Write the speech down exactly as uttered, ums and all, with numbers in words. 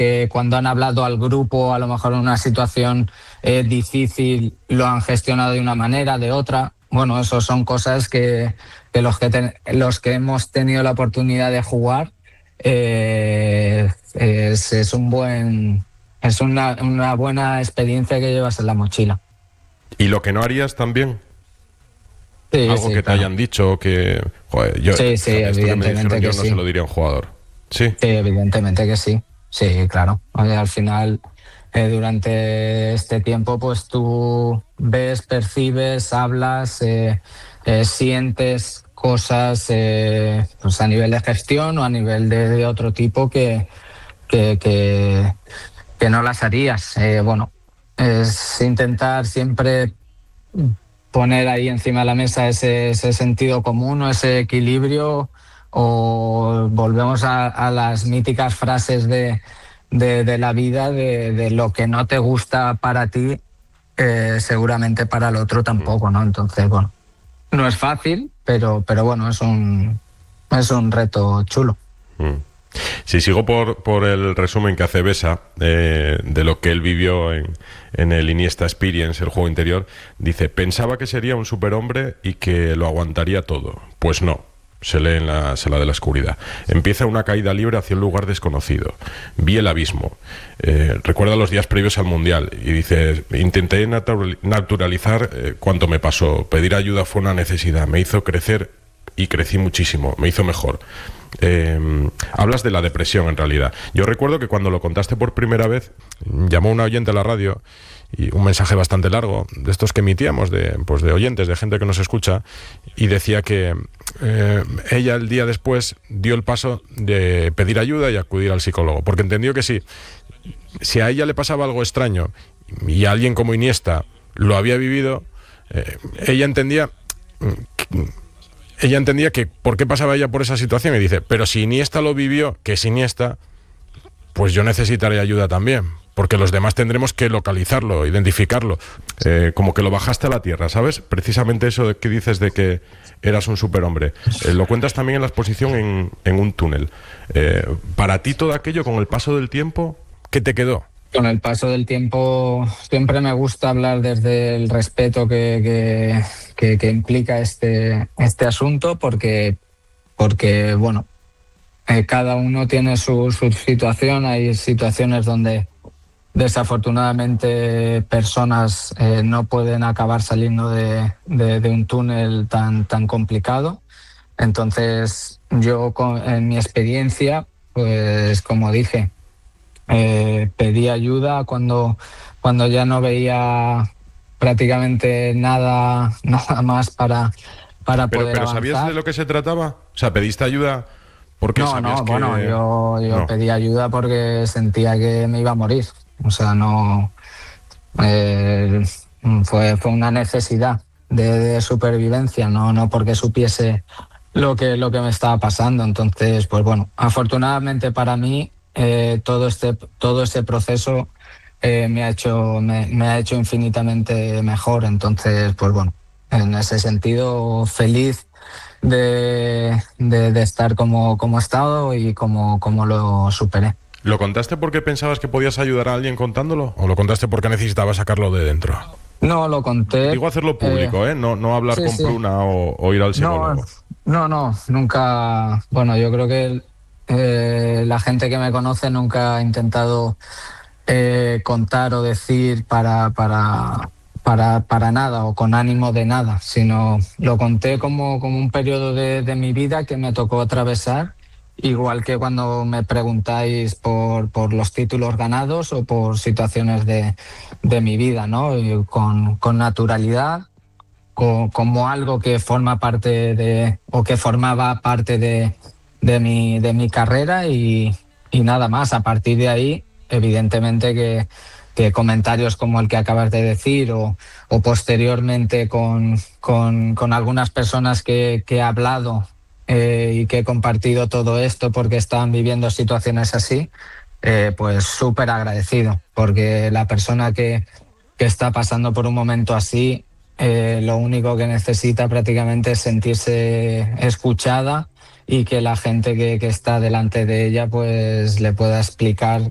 que cuando han hablado al grupo, a lo mejor en una situación eh, difícil, lo han gestionado de una manera, de otra. Bueno, eso son cosas que, que, los, que ten, los que hemos tenido la oportunidad de jugar, eh, es, es un buen, es una, una buena experiencia que llevas en la mochila. ¿Y lo que no harías también? Sí, Algo sí, que te claro. hayan dicho que... Joder, yo, sí, sí, fíjate, esto que me evidentemente dijeron, que yo no sí. se lo diría a un jugador. ¿Sí? Sí, evidentemente que sí. Sí, claro. Oye, al final, eh, durante este tiempo, pues tú ves, percibes, hablas, eh, eh, sientes cosas eh, pues a nivel de gestión o a nivel de, de otro tipo que, que, que, que no las harías. Eh, bueno, es intentar siempre poner ahí encima de la mesa ese, ese sentido común o ese equilibrio, o volvemos a, a las míticas frases de, de, de la vida, de, de lo que no te gusta para ti, eh, seguramente para el otro tampoco, ¿no? Entonces, bueno, no es fácil, pero, pero bueno, es un, es un reto chulo. Mm. Si sigo por, por el resumen que hace Besa eh, de lo que él vivió en, en el Iniesta Experience, el juego interior, dice: pensaba que sería un superhombre y que lo aguantaría todo. Pues no, se lee en la sala de la oscuridad. Empieza una caída libre hacia un lugar desconocido. Vi el abismo. Eh, recuerda los días previos al Mundial y dice: intenté natural, naturalizar eh, cuánto me pasó. Pedir ayuda fue una necesidad. Me hizo crecer y crecí muchísimo. Me hizo mejor. Eh, hablas de la depresión en realidad. Yo recuerdo que cuando lo contaste por primera vez, llamó una oyente a la radio y un mensaje bastante largo, de estos que emitíamos, de, pues de oyentes, de gente que nos escucha, y decía que eh, ella el día después dio el paso de pedir ayuda y acudir al psicólogo, porque entendió que sí, si a ella le pasaba algo extraño y a alguien como Iniesta lo había vivido, eh, ella entendía que, ella entendía que por qué pasaba ella por esa situación, y dice: pero si Iniesta lo vivió, que es Iniesta, pues yo necesitaré ayuda también, porque los demás tendremos que localizarlo, identificarlo, eh, como que lo bajaste a la tierra, ¿sabes? Precisamente eso de que dices de que eras un superhombre, eh, lo cuentas también en la exposición en, en un túnel. Eh, para ti todo aquello, con el paso del tiempo, ¿qué te quedó? Con el paso del tiempo siempre me gusta hablar desde el respeto que, que, que, que implica este, este asunto, porque, porque bueno, eh, cada uno tiene su, su situación. Hay situaciones donde desafortunadamente personas eh, no pueden acabar saliendo de, de, de un túnel tan, tan complicado. Entonces yo, con, en mi experiencia, pues como dije, Eh, pedí ayuda cuando, cuando ya no veía prácticamente nada, nada más para, para Pero, poder pero avanzar. ¿sabías de lo que se trataba? O sea, ¿pediste ayuda porque No, sabías no, que...? bueno, yo, yo no. pedí ayuda porque sentía que me iba a morir. O sea, no... Eh, fue, fue una necesidad de, de supervivencia, no, no porque supiese lo que, lo que me estaba pasando. Entonces, pues bueno, afortunadamente para mí, eh, todo este todo ese proceso eh, me ha hecho me, me ha hecho infinitamente mejor. Entonces, pues bueno, en ese sentido, feliz de, de, de estar como, como he estado y como, como lo superé. ¿Lo contaste porque pensabas que podías ayudar a alguien contándolo? ¿O lo contaste porque necesitabas sacarlo de dentro? No, lo conté. Digo hacerlo público, ¿eh? ¿eh? No, no hablar sí, con sí. Pruna o, o ir al psicólogo. No, no, no, nunca. Bueno, yo creo que eh, la gente que me conoce nunca ha intentado eh, contar o decir para, para, para, para nada o con ánimo de nada, sino lo conté como, como un periodo de, de mi vida que me tocó atravesar. Igual que cuando me preguntáis por, por los títulos ganados o por situaciones de, de mi vida, ¿no? Y con, con naturalidad, co- como algo que forma parte de, o que formaba parte de, de mi, de mi carrera, y, y nada más. A partir de ahí, evidentemente que, que comentarios como el que acabas de decir, o, o posteriormente con, con, con algunas personas que, que he hablado eh, y que he compartido todo esto porque estaban viviendo situaciones así, eh, pues súper agradecido, porque la persona que, que está pasando por un momento así, eh, lo único que necesita prácticamente es sentirse escuchada, y que la gente que, que está delante de ella pues le pueda explicar